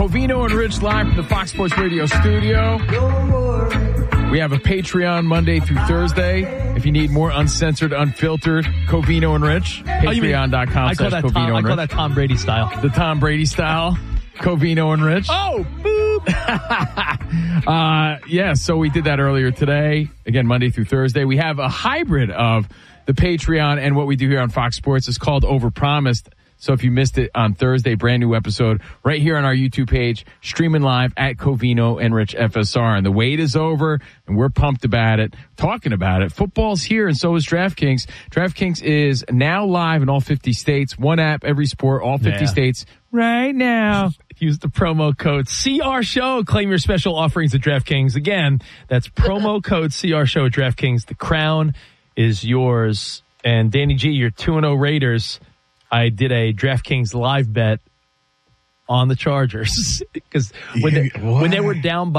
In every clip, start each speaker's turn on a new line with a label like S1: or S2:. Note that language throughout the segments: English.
S1: Covino and Rich live from the Fox Sports Radio studio. We have a Patreon Monday through Thursday. If you need more uncensored, unfiltered Covino and Rich, patreon.com/Covino and Rich.
S2: I call that Tom Brady style.
S1: The Tom Brady style, Covino and Rich.
S2: Oh, boop.
S1: Yeah, so we did that earlier today. Again, Monday through Thursday. We have a hybrid of the Patreon and what we do here on Fox Sports. It's called Overpromised. So if you missed it on Thursday, brand new episode right here on our YouTube page, streaming live at Covino and Rich FSR. And the wait is over, and we're pumped about it, talking about it. Football's here, and so is DraftKings. DraftKings is now live in all 50 states. One app, every sport, all 50 states right now.
S2: Use the promo code CRSHOW. Claim your special offerings at DraftKings. Again, that's promo code CRSHOW at DraftKings. The crown is yours. And Danny G, your 2-0 Raiders. I did a DraftKings live bet on the Chargers because when they were down,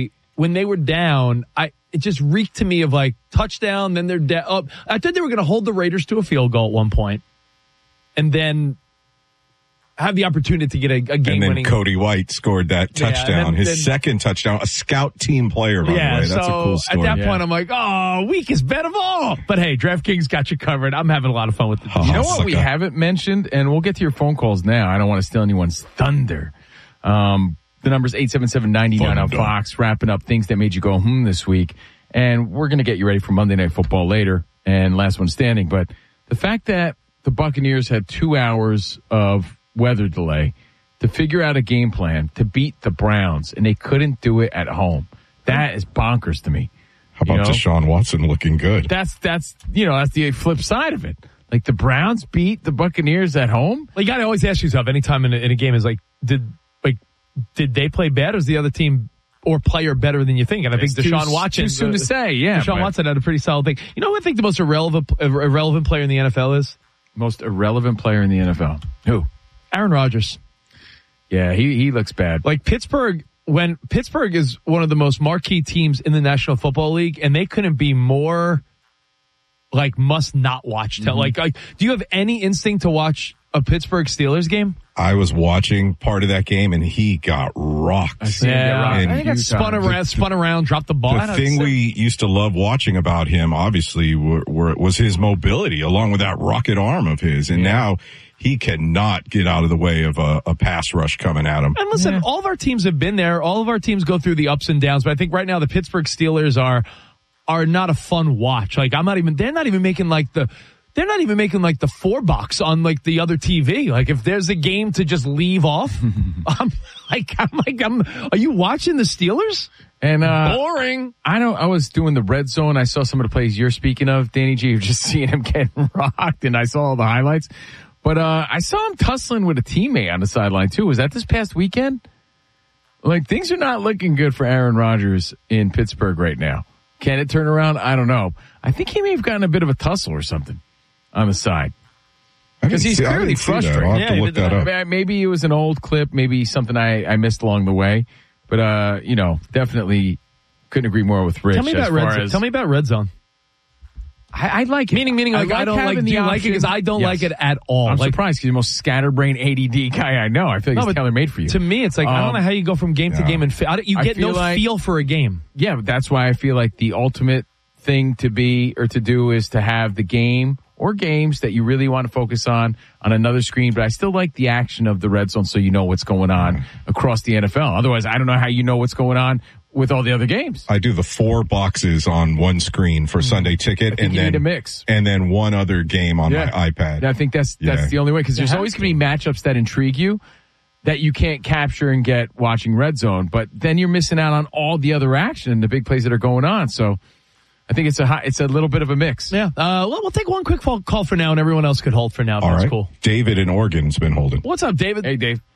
S2: it just reeked to me of like touchdown. Then they're down. I thought they were going to hold the Raiders to a field goal at one point, and then have the opportunity to get a game-winning.
S3: And then Cody White scored that touchdown, his second touchdown, a scout team player, by the way. That's a cool story.
S2: At that point, I'm like, oh, weakest bet of all. But hey, DraftKings got you covered. I'm having a lot of fun with it.
S1: You know what we haven't mentioned, and we'll get to your phone calls now. I don't want to steal anyone's thunder. The number's 877-99 on Fox, wrapping up things that made you go, this week. And we're going to get you ready for Monday Night Football later and last one standing. But the fact that the Buccaneers had 2 hours of weather delay to figure out a game plan to beat the Browns, and they couldn't do it at home. That is bonkers to me.
S3: How about Deshaun Watson looking good?
S1: That's the flip side of it. Like the Browns beat the Buccaneers at home.
S2: Well, you got to always ask yourself anytime in a game is like, did they play bad, or is the other team or player better than you think? And I think Deshaun Watson.
S1: Too soon to say. Yeah,
S2: Deshaun Watson had a pretty solid thing. You know who I think the most irrelevant player in the NFL is?
S1: Most irrelevant player in the NFL. Who?
S2: Aaron Rodgers.
S1: Yeah, he looks bad.
S2: Like Pittsburgh is one of the most marquee teams in the National Football League, and they couldn't be more like must not watch. Mm-hmm. Like, do you have any instinct to watch a Pittsburgh Steelers game?
S3: I was watching part of that game, and he got rocked.
S2: I think he got spun around, dropped the ball.
S3: The thing we used to love watching about him, obviously, was his mobility, along with that rocket arm of his. And now he cannot get out of the way of a pass rush coming at him.
S2: And listen, all of our teams have been there. All of our teams go through the ups and downs. But I think right now the Pittsburgh Steelers are not a fun watch. Like they're not even making like the 4-box on like the other TV. Like if there's a game to just leave off, I'm like, are you watching the Steelers?
S1: And
S2: boring.
S1: I was doing the red zone. I saw some of the plays you're speaking of, Danny G. You're just seeing him getting rocked, and I saw all the highlights. But I saw him tussling with a teammate on the sideline too. Was that this past weekend? Like things are not looking good for Aaron Rodgers in Pittsburgh right now. Can it turn around? I don't know. I think he may have gotten a bit of a tussle or something on the side. Because he's clearly frustrated.
S3: I'll have to look that up.
S1: Maybe it was an old clip, maybe something I missed along the way. But, definitely couldn't agree more with Rich.
S2: Tell me about Red Zone.
S1: I like it.
S2: Meaning like I don't like. Do you like it? Because I don't like it at all.
S1: I'm surprised because you're the most scatterbrain ADD guy I know. I feel like it's tailor-made for you.
S2: To me, it's like I don't know how you go from game to game and you get no feel for a game.
S1: Yeah, but that's why I feel like the ultimate thing to do is to have the game or games that you really want to focus on another screen. But I still like the action of the Red Zone, so you know what's going on across the NFL. Otherwise, I don't know how you know what's going on with all the other games.
S3: I do the 4 boxes on one screen for Sunday Ticket, and then
S1: need a mix,
S3: and then one other game on my iPad.
S1: I think that's the only way, because there's always going to be matchups that intrigue you that you can't capture and get watching Red Zone, but then you're missing out on all the other action and the big plays that are going on. So I think it's a little bit of a mix.
S2: Yeah. We'll take one quick call for now, and everyone else could hold for now. If that's cool.
S3: David in Oregon's been holding.
S2: What's up, David?
S1: Hey, Dave.